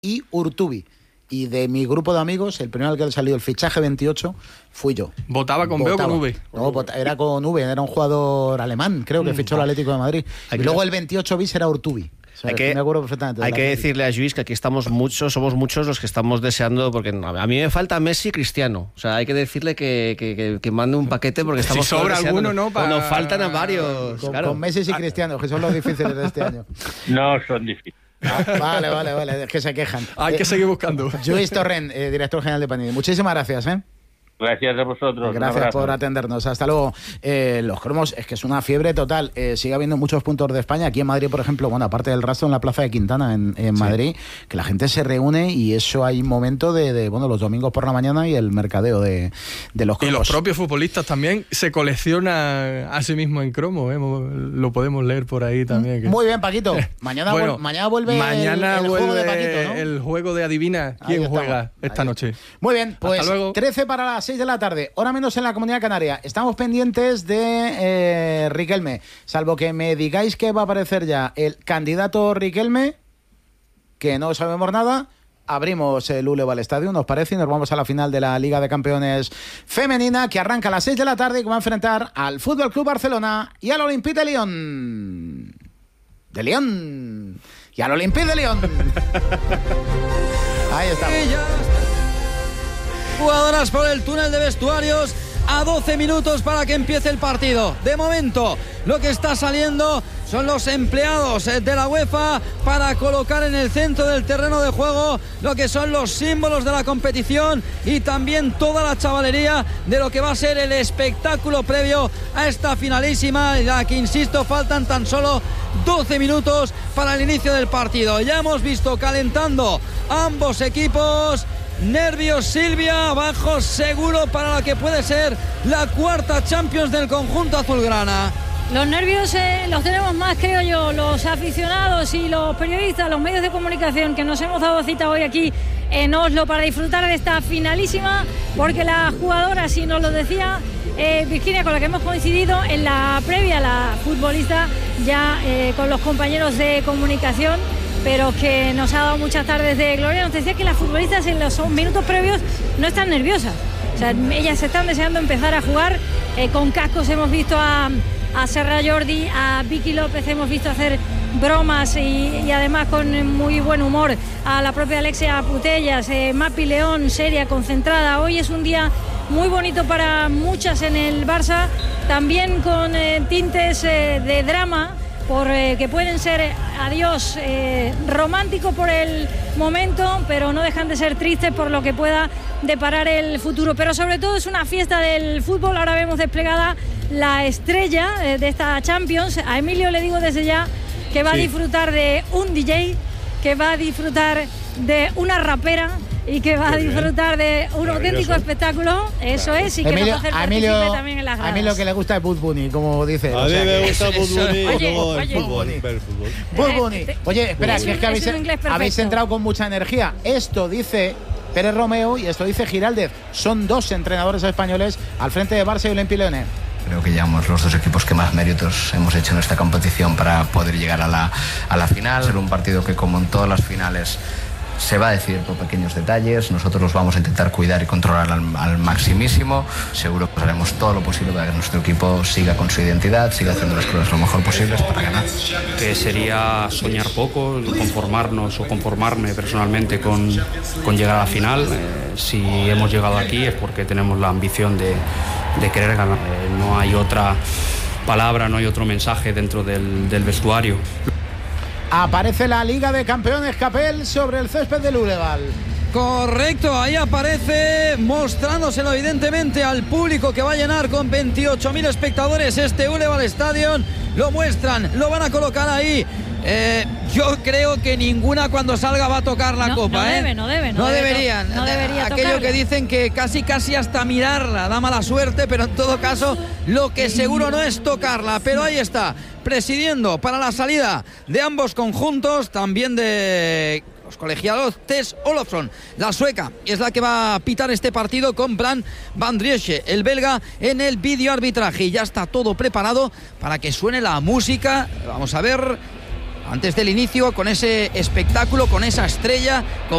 y Urtubi. Y de mi grupo de amigos, el primero al que ha salido el fichaje 28 fui yo. ¿Votaba con B o con V? No, era con V, era un jugador alemán, creo que fichó el Atlético de Madrid. Y luego el 28 bis era Urtubi. O sea, me acuerdo perfectamente. Hay que decirle a Lluís que aquí somos muchos los que estamos deseando, porque a mí me falta Messi y Cristiano. O sea, hay que decirle que mande un paquete porque estamos... Si sobra alguno, ¿no? Nos faltan a varios. Con Messi y Cristiano, que son los difíciles de este año. No son difíciles. Vale, es que se quejan. Hay que seguir buscando. Lluís Torrent, director general de Panini. Muchísimas gracias, Gracias a vosotros. Gracias por atendernos. Hasta luego. Los cromos, es que es una fiebre total. Sigue habiendo muchos puntos de España. Aquí en Madrid, por ejemplo, bueno, aparte del rastro en la Plaza de Quintana, en Madrid, que la gente se reúne y eso hay momento de los domingos por la mañana y el mercadeo de los cromos. Y los propios futbolistas también se coleccionan a sí mismos en cromo. Lo podemos leer por ahí también. Muy bien, Paquito. Mañana vuelve el juego de Paquito, ¿no? El juego de adivina quién juega esta noche. Muy bien, pues hasta luego. 13 para las 6 de la tarde, hora menos en la Comunidad Canaria. Estamos pendientes de Riquelme, salvo que me digáis que va a aparecer ya el candidato Riquelme, que no sabemos nada. Abrimos el Uleval Estadio, nos parece, y nos vamos a la final de la Liga de Campeones femenina, que arranca a las 6 de la tarde y que va a enfrentar al Fútbol Club Barcelona y al Olympique de Lyon. Y al Olympique de Lyon. Ahí estamos. Jugadoras por el túnel de vestuarios a 12 minutos para que empiece el partido. De momento, lo que está saliendo son los empleados de la UEFA para colocar en el centro del terreno de juego lo que son los símbolos de la competición y también toda la chavalería de lo que va a ser el espectáculo previo a esta finalísima, en la que, insisto, faltan tan solo 12 minutos para el inicio del partido. Ya hemos visto calentando ambos equipos. Nervios, Silvia, abajo seguro para la que puede ser la cuarta Champions del conjunto azulgrana. Los nervios los tenemos más, creo yo, los aficionados y los periodistas, los medios de comunicación que nos hemos dado cita hoy aquí en Oslo para disfrutar de esta finalísima, porque la jugadora, si nos lo decía Virginia, con la que hemos coincidido en la previa, la futbolista ya con los compañeros de comunicación, pero que nos ha dado muchas tardes de gloria, nos decía que las futbolistas en los minutos previos no están nerviosas. O sea, ellas están deseando empezar a jugar. Con cascos hemos visto a Serra Jordi, a Vicky López hemos visto hacer bromas y además con muy buen humor a la propia Alexia Putellas, Mapi León, seria, concentrada. Hoy es un día muy bonito para muchas en el Barça, también con tintes de drama, que pueden ser adiós románticos por el momento, pero no dejan de ser tristes por lo que pueda deparar el futuro. Pero sobre todo es una fiesta del fútbol. Ahora vemos desplegada la estrella de esta Champions. A Emilio le digo desde ya que va a disfrutar de un DJ, que va a disfrutar de una rapera y que va a disfrutar de un auténtico espectáculo. Eso es, y que Emilio, nos va a hacer partícipe también en las gradas. A mí lo que le gusta es Bud Bunny, como dice. A mí me gusta Bud Bunny. Bud Bunny. Oye, espera, que es que habéis entrado con mucha energía. Esto dice Pérez Romeo y esto dice Giraldez. Son dos entrenadores españoles al frente de Barça y Olympique Lyonnais. Creo que llevamos los dos equipos que más méritos hemos hecho en esta competición para poder llegar a la final. Será un partido que, como en todas las finales, se va a decidir por pequeños detalles. Nosotros los vamos a intentar cuidar y controlar al maximísimo. Seguro que haremos todo lo posible para que nuestro equipo siga con su identidad, siga haciendo las cosas lo mejor posibles para ganar. Que sería soñar poco, conformarnos o conformarme personalmente con llegar a la final. Si hemos llegado aquí es porque tenemos la ambición de querer ganar. No hay otra palabra, no hay otro mensaje dentro del vestuario. Aparece la Liga de Campeones Capel sobre el césped del Uleval. Correcto, ahí aparece, mostrándoselo evidentemente al público que va a llenar con 28.000 espectadores este Uleval Stadion. Lo muestran, lo van a colocar ahí. Yo creo que ninguna cuando salga va a tocar la copa. No deberían. No debería aquello tocarla. que dicen que casi hasta mirarla da mala suerte, pero en todo caso lo que seguro no es tocarla. Pero ahí está, presidiendo para la salida de ambos conjuntos, también de los colegiados, Tess Olofsson, la sueca, es la que va a pitar este partido con Bran Van Driesche, el belga, en el videoarbitraje. Y ya está todo preparado para que suene la música. Vamos a ver. antes del inicio, con ese espectáculo, con esa estrella, con